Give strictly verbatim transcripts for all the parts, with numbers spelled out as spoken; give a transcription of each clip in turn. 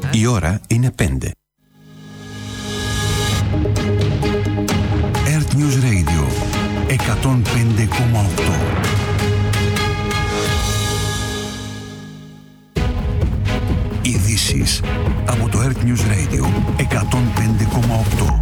Η ώρα είναι πέντε. Earth News Radio εκατόν πέντε κόμμα οκτώ. Ειδήσεις από το Earth News Radio εκατόν πέντε κόμμα οκτώ.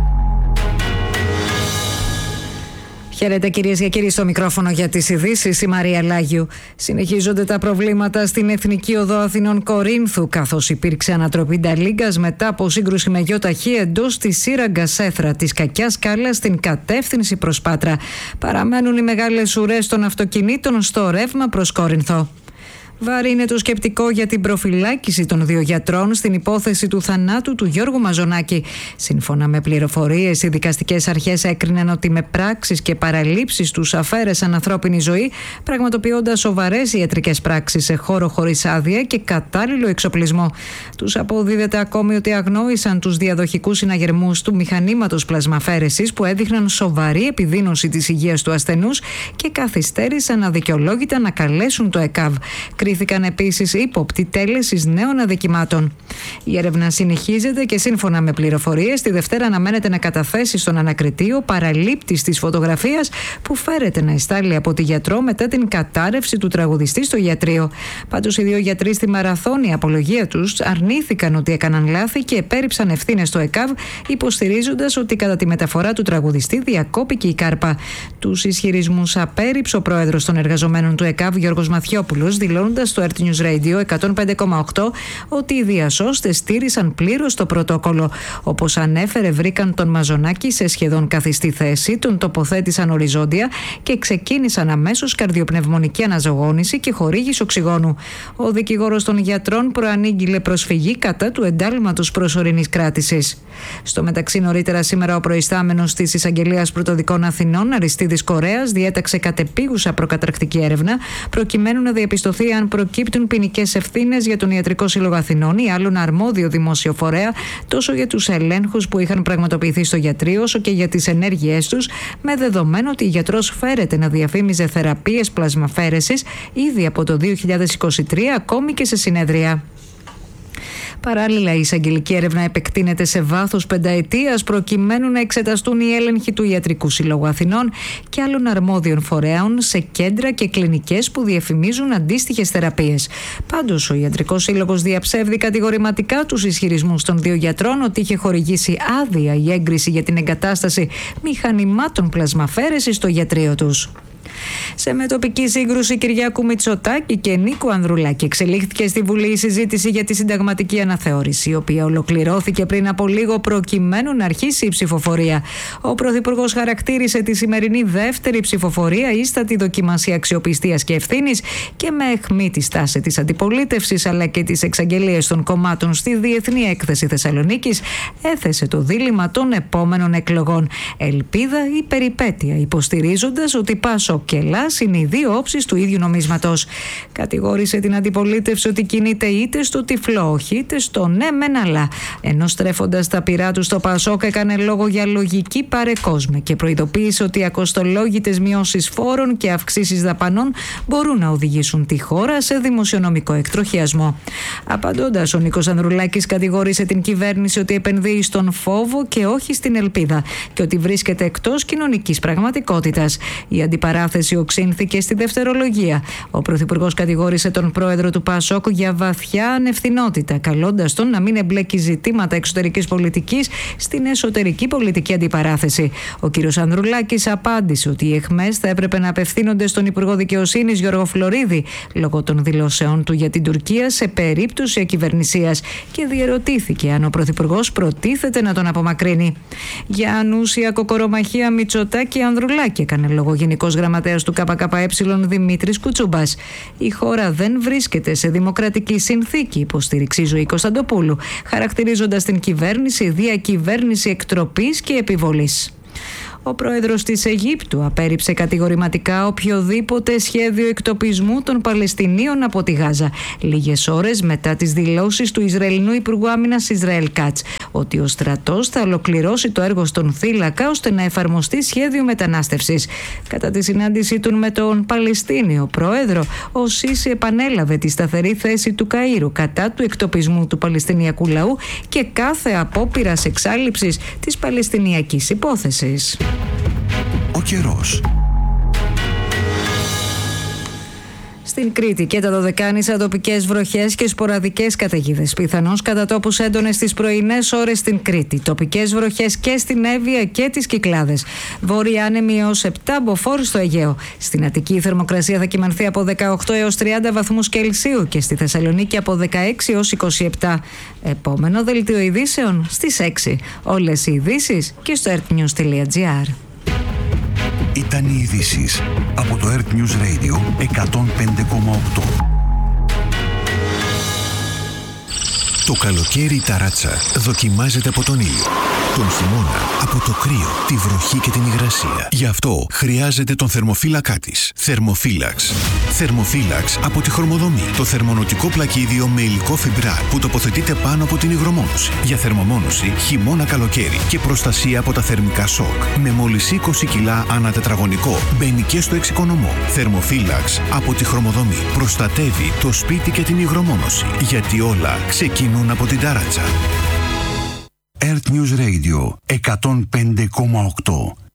Χαίρετε κυρίες και κύριοι, στο μικρόφωνο για τις ειδήσεις η Μαρία Λάγιου. Συνεχίζονται τα προβλήματα στην Εθνική Οδό Αθηνών Κορίνθου, καθώς υπήρξε ανατροπή νταλίγκας μετά από σύγκρουση με γιοταχή εντός της σύραγγας Έθρα της Κακιάς Σκάλας στην κατεύθυνση προς Πάτρα. Παραμένουν οι μεγάλες ουρές των αυτοκινήτων στο ρεύμα προς Κόρινθο. Βαρύ είναι το σκεπτικό για την προφυλάκηση των δύο γιατρών στην υπόθεση του θανάτου του Γιώργου Μαζονάκη. Σύμφωνα με πληροφορίες, οι δικαστικές αρχές έκριναν ότι με πράξεις και παραλήψεις τους αφαίρεσαν ανθρώπινη ζωή, πραγματοποιώντας σοβαρές ιατρικές πράξεις σε χώρο χωρίς άδεια και κατάλληλο εξοπλισμό. Τους αποδίδεται ακόμη ότι αγνόησαν τους διαδοχικούς συναγερμούς του μηχανήματος πλασμαφέρεσης που έδειχναν σοβαρή επιδείνωση της υγείας του ασθενούς και καθυστέρησαν αδικαιολόγητα να καλέσουν το ΕΚΑΒ. Κρίθηκαν επίσης ύποπτοι τέλεσης νέων αδικημάτων. Η έρευνα συνεχίζεται και σύμφωνα με πληροφορίες, τη Δευτέρα αναμένεται να καταθέσει στον ανακριτή ο παραλήπτης της φωτογραφίας που φέρεται να εστάλει από τη γιατρό μετά την κατάρρευση του τραγουδιστή στο ιατρείο. Πάντως, οι δύο γιατροί στη μαραθώνη απολογία τους αρνήθηκαν ότι έκαναν λάθη και επέρριψαν ευθύνες στο ΕΚΑΒ, υποστηρίζοντας ότι κατά τη μεταφορά του τραγουδιστή διακόπηκε η κάρπα. Τους ισχυρισμούς απέρριψε ο πρόεδρος των εργαζομένων του ΕΚΑΒ, Γιώργος Μαθιόπουλος, δηλώνοντας στο Earth News Radio εκατόν πέντε κόμμα οκτώ ότι οι διασώστες στήρισαν πλήρως το πρωτόκολλο. Όπως ανέφερε, βρήκαν τον Μαζονάκη σε σχεδόν καθιστή θέση, τον τοποθέτησαν οριζόντια και ξεκίνησαν αμέσως καρδιοπνευμονική αναζωογόνηση και χορήγηση οξυγόνου. Ο δικηγόρος των γιατρών προανήγγειλε προσφυγή κατά του εντάλματος προσωρινής κράτησης. Στο μεταξύ, νωρίτερα σήμερα, ο προϊστάμενος της Εισαγγελίας Πρωτοδικών Αθηνών, Αριστίδης Κορέας, διέταξε κατεπίγουσα προκαταρκτική έρευνα προκειμένου να διαπιστωθεί αν προκύπτουν ποινικές ευθύνες για τον Ιατρικό Σύλλογο Αθηνών ή άλλον αρμόδιο δημόσιο φορέα, τόσο για τους ελέγχους που είχαν πραγματοποιηθεί στο ιατρείο, όσο και για τις ενέργειές τους, με δεδομένο ότι η γιατρός φέρεται να διαφήμιζε θεραπείες πλασμαφέρεσης ήδη από το δύο χιλιάδες είκοσι τρία, ακόμη και σε συνέδρια. Παράλληλα, η εισαγγελική έρευνα επεκτείνεται σε βάθος πενταετίας προκειμένου να εξεταστούν οι έλεγχοι του Ιατρικού Συλλόγου Αθηνών και άλλων αρμόδιων φορέων σε κέντρα και κλινικές που διαφημίζουν αντίστοιχες θεραπείες. Πάντως, ο Ιατρικός Σύλλογος διαψεύδει κατηγορηματικά τους ισχυρισμούς των δύο γιατρών ότι είχε χορηγήσει άδεια η έγκριση για την εγκατάσταση μηχανημάτων πλασμαφέρεσης στο ιατρείο τους. Σε μετοπική σύγκρουση Κυριάκου Μητσοτάκη και Νίκου Ανδρουλάκη εξελίχθηκε στη Βουλή η συζήτηση για τη συνταγματική αναθεώρηση, η οποία ολοκληρώθηκε πριν από λίγο προκειμένου να αρχίσει η ψηφοφορία. Ο Πρωθυπουργός χαρακτήρισε τη σημερινή δεύτερη ψηφοφορία ίστατη δοκιμασία αξιοπιστίας και ευθύνης και με αιχμή τη στάση της αντιπολίτευσης αλλά και τις εξαγγελίες των κομμάτων στη Διεθνή Έκθεση Θεσσαλονίκης, έθεσε το δίλημμα των επόμενων εκλογών. Ελπίδα ή περιπέτεια, υποστηρίζοντας ότι Πάσο και Ελλάς είναι οι δύο όψεις του ίδιου νομίσματος. Κατηγόρησε την αντιπολίτευση ότι κινείται είτε στο τυφλό όχι είτε στο ναι μεν αλλά, ενώ στρέφοντας τα πυρά του στο Πασόκ έκανε λόγο για λογική παρεκόσμη και προειδοποίησε ότι οι ακοστολόγητες μειώσεις φόρων και αυξήσεις δαπανών μπορούν να οδηγήσουν τη χώρα σε δημοσιονομικό εκτροχιασμό. Απαντώντας, ο Νίκος Ανδρουλάκης κατηγόρησε την κυβέρνηση ότι επενδύει στον φόβο και όχι στην ελπίδα και ότι βρίσκεται εκτός κοινωνικής πραγματικότητας. Η αντιπαράθεση οξύνθηκε στη δευτερολογία. Ο Πρωθυπουργός κατηγόρησε τον πρόεδρο του Πασόκ για βαθιά ανευθυνότητα, καλώντας τον να μην εμπλέκει ζητήματα εξωτερικής πολιτικής στην εσωτερική πολιτική αντιπαράθεση. Ο κ. Ανδρουλάκης απάντησε ότι οι αιχμές θα έπρεπε να απευθύνονται στον Υπουργό Δικαιοσύνης Γιώργο Φλωρίδη λόγω των δηλώσεών του για την Τουρκία σε περίπτωση ακυβερνησίας και διερωτήθηκε αν ο Πρωθυπουργός προτίθεται να τον απομακρύνει. Για ανούσια κοκορομαχία Μητσοτάκη Ανδρουλάκη έκανε λόγο Γενικός Γραμματέας του ΚΚΕ Δημήτρης Κουτσούμπας. Η χώρα δεν βρίσκεται σε δημοκρατική συνθήκη, υποστήριξε η Ζωή Κωνσταντοπούλου, χαρακτηρίζοντας την κυβέρνηση διακυβέρνηση εκτροπής και επιβολής. Ο πρόεδρος της Αιγύπτου απέρριψε κατηγορηματικά οποιοδήποτε σχέδιο εκτοπισμού των Παλαιστινίων από τη Γάζα, λίγες ώρες μετά τις δηλώσεις του Ισραηλινού Υπουργού Άμυνας Ισραήλ Κάτς. ότι ο στρατός θα ολοκληρώσει το έργο στον θύλακα ώστε να εφαρμοστεί σχέδιο μετανάστευσης. Κατά τη συνάντησή του με τον Παλαιστίνιο πρόεδρο, ο Σίση επανέλαβε τη σταθερή θέση του Καΐρου κατά του εκτοπισμού του Παλαιστινιακού λαού και κάθε απόπειρας εξάλειψης της Παλαιστινιακής υπόθεσης. Ο καιρός. Στην Κρήτη και τα Δωδεκάνησα τοπικές βροχές και σποραδικές καταιγίδες. Πιθανώς κατά τόπους έντονες στις πρωινές ώρες στην Κρήτη. Τοπικές βροχές και στην Εύβοια και τις Κυκλάδες. Βόρεια άνεμοι έως επτά, μποφόρ στο Αιγαίο. Στην Αττική η θερμοκρασία θα κυμανθεί από δεκαοκτώ έως τριάντα βαθμούς Κελσίου και στη Θεσσαλονίκη από δεκαέξι έως είκοσι επτά. Επόμενο δελτίο ειδήσεων στις έξι. Όλες οι ειδήσεις και στο earthnews τελεία gr. Ήταν οι ειδήσεις από το Earth News Radio εκατόν πέντε κόμμα οκτώ. Το καλοκαίρι η ταράτσα δοκιμάζεται από τον ήλιο. Τον χειμώνα από το κρύο, τη βροχή και την υγρασία. Γι' αυτό χρειάζεται τον θερμοφύλακά της. Θερμοφύλαξ. Θερμοφύλαξ από τη Χρωμοδομή. Το θερμονοτικό πλακίδιο με υλικό φιμπράρ που τοποθετείται πάνω από την υγρομόνωση. Για θερμομόνωση χειμώνα καλοκαίρι και προστασία από τα θερμικά σοκ. Με μόλις είκοσι κιλά ανά τετραγωνικό. Μπαίνει και στο εξοικονομό. Θερμοφύλαξ από τη Χρωμοδομή. Προστατεύει το σπίτι και την υγρομόνωση. Γιατί όλα ξεκινούν από την ταράτσα. Earth News Radio εκατόν πέντε κόμμα οκτώ.